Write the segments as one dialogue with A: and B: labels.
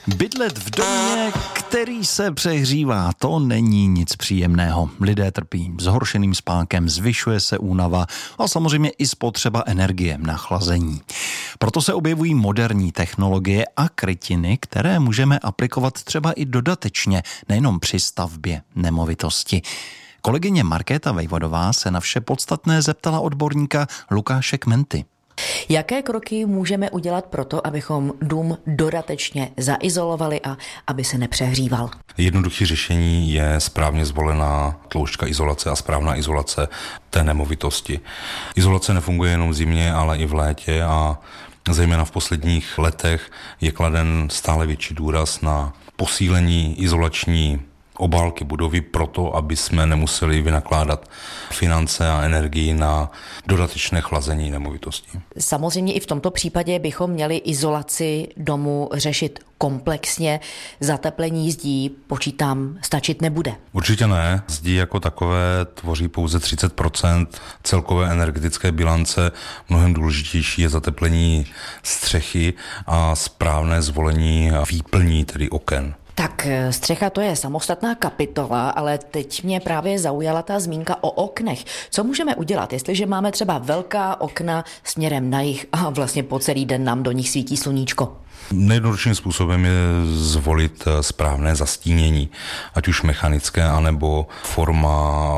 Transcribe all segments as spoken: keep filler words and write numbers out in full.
A: Bydlet v domě, který se přehřívá, to není nic příjemného. Lidé trpí zhoršeným spánkem, zvyšuje se únava a samozřejmě i spotřeba energie na chlazení. Proto se objevují moderní technologie a krytiny, které můžeme aplikovat třeba i dodatečně, nejenom při stavbě nemovitosti. Kolegyně Markéta Vejvodová se na vše podstatné zeptala odborníka Lukáše Kmenty.
B: Jaké kroky můžeme udělat proto, abychom dům dodatečně zaizolovali a aby se nepřehříval?
C: Jednoduché řešení je správně zvolená tloušťka izolace a správná izolace té nemovitosti. Izolace nefunguje jenom v zimě, ale i v létě a zejména v posledních letech je kladen stále větší důraz na posílení izolační obálky budovy proto, aby jsme nemuseli vynakládat finance a energii na dodatečné chlazení nemovitosti.
B: Samozřejmě i v tomto případě bychom měli izolaci domu řešit komplexně. Zateplení zdí, počítám, stačit nebude.
C: Určitě ne. Zdi jako takové tvoří pouze třicet procent celkové energetické bilance. Mnohem důležitější je zateplení střechy a správné zvolení výplní, tedy oken.
B: Tak střecha to je samostatná kapitola, ale teď mě právě zaujala ta zmínka o oknech. Co můžeme udělat, jestliže máme třeba velká okna směrem na jih a vlastně po celý den nám do nich svítí sluníčko?
C: Nejjednodušším způsobem je zvolit správné zastínění, ať už mechanické, anebo forma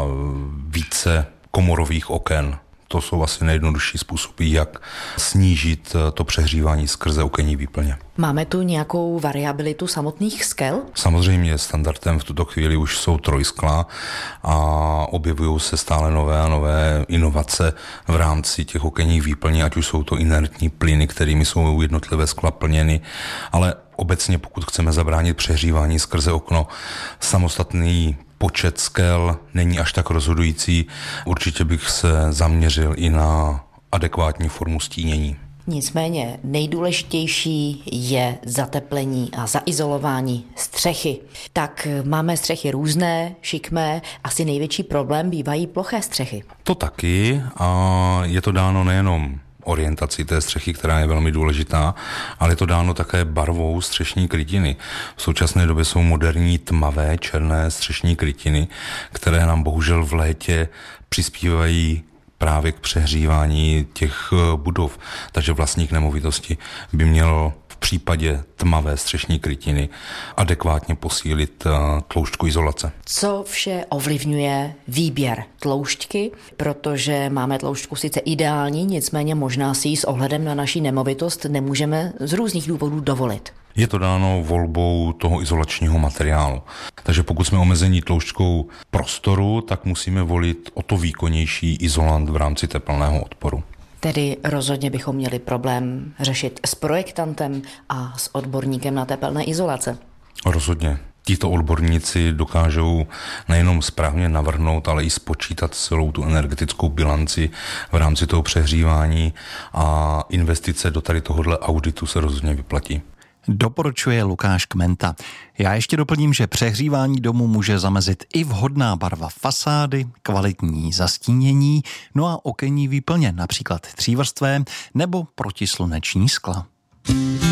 C: více komorových oken. To jsou asi nejjednodušší způsoby, jak snížit to přehřívání skrze okenní výplně.
B: Máme tu nějakou variabilitu samotných skel?
C: Samozřejmě standardem v tuto chvíli už jsou trojskla a objevují se stále nové a nové inovace v rámci těch okenních výplní, ať už jsou to inertní plyny, kterými jsou jednotlivé skla plněny, ale obecně pokud chceme zabránit přehřívání skrze okno, samostatný počet skel není až tak rozhodující. Určitě bych se zaměřil i na adekvátní formu stínění.
B: Nicméně nejdůležitější je zateplení a zaizolování střechy. Tak máme střechy různé, šikmé, asi největší problém bývají ploché střechy.
C: To taky a je to dáno nejenom orientaci té střechy, která je velmi důležitá, ale je to dáno také barvou střešní krytiny. V současné době jsou moderní tmavé černé střešní krytiny, které nám bohužel v létě přispívají právě k přehřívání těch budov. Takže vlastník nemovitosti by měl v případě tmavé střešní krytiny adekvátně posílit tloušťku izolace.
B: Co vše ovlivňuje výběr tloušťky? Protože máme tloušťku sice ideální, nicméně možná si ji s ohledem na naši nemovitost nemůžeme z různých důvodů dovolit.
C: Je to dáno volbou toho izolačního materiálu. Takže pokud jsme omezení tloušťkou prostoru, tak musíme volit o to výkonnější izolant v rámci tepelného odporu.
B: Tedy rozhodně bychom měli problém řešit s projektantem a s odborníkem na tepelné izolace.
C: Rozhodně. Tito odborníci dokážou nejenom správně navrhnout, ale i spočítat celou tu energetickou bilanci v rámci toho přehřívání a investice do tady tohohle auditu se rozhodně vyplatí.
A: Doporučuje Lukáš Kmenta. Já ještě doplním, že přehřívání domu může zamezit i vhodná barva fasády, kvalitní zastínění, no a okenní výplně, například třívrstvé nebo protisluneční skla.